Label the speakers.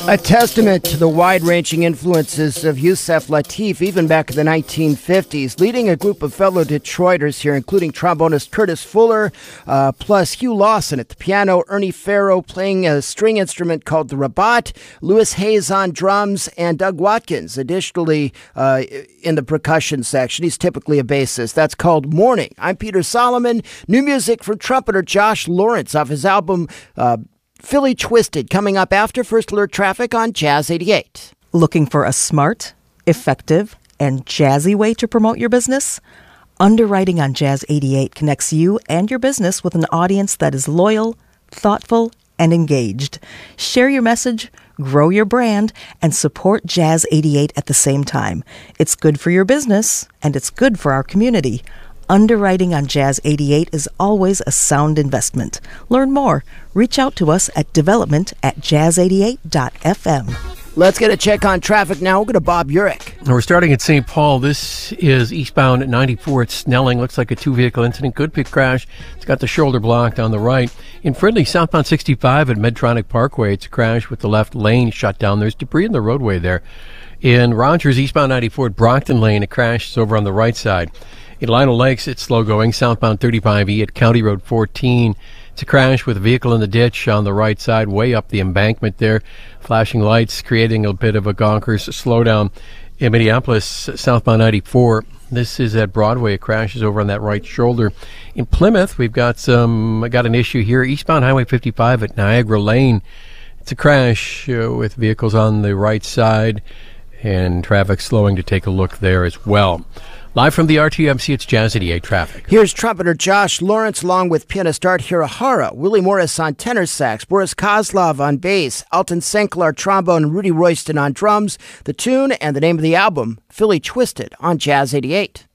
Speaker 1: A testament to the wide-ranging influences of Yusef Lateef, even back in the 1950s, leading a group of fellow Detroiters here, including trombonist Curtis Fuller, plus Hugh Lawson at the piano, Ernie Farrow playing a string instrument called the rabat, Louis Hayes on drums, and Doug Watkins, additionally, in the percussion section. He's typically a bassist. That's called Morning. I'm Peter Solomon. New music from trumpeter Josh Lawrence off his album Philly Twisted, coming up after First Alert Traffic on Jazz 88.
Speaker 2: Looking for a smart, effective, and jazzy way to promote your business? Underwriting on Jazz 88 connects you and your business with an audience that is loyal, thoughtful, and engaged. Share your message, grow your brand, and support Jazz 88 at the same time. It's good for your business, and it's good for our community. Underwriting on Jazz 88 is always a sound investment. Learn more. Reach out to us at development@jazz88.fm.
Speaker 1: Let's get a check on traffic now. We'll go to Bob Urich.
Speaker 3: We're starting at St. Paul. This is eastbound at 94 at Snelling. Looks like a two-vehicle incident. Good pit crash. It's got the shoulder blocked on the right. In Fridley, southbound 65 at Medtronic Parkway, it's a crash with the left lane shut down. There's debris in the roadway there. In Rogers, eastbound 94 at Brockton Lane, a crash is over on the right side. In Lionel Lakes, it's slow going. Southbound 35E at County Road 14. It's a crash with a vehicle in the ditch on the right side, way up the embankment there. Flashing lights creating a bit of a gonkers slowdown. In Minneapolis, southbound 94. This is at Broadway. A crash is over on that right shoulder. In Plymouth, we've got an issue here. Eastbound Highway 55 at Niagara Lane. It's a crash with vehicles on the right side and traffic slowing to take a look there as well. Live from the RTMC, it's Jazz 88 traffic.
Speaker 1: Here's trumpeter Josh Lawrence along with pianist Art Hirahara, Willie Morris on tenor sax, Boris Kozlov on bass, Alton Senklar trombone, and Rudy Royston on drums. The tune and the name of the album, Philly Twisted, on Jazz 88.